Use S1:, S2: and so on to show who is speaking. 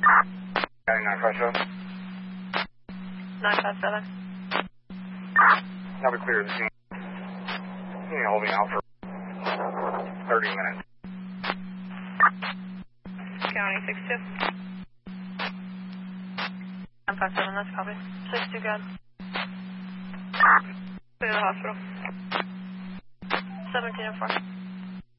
S1: County 957.
S2: 957.
S1: I'll be clear of the scene. Holding out for 30 minutes.
S2: County 62. 957, that's copy. 62 good. Clear the hospital. 17 and 4.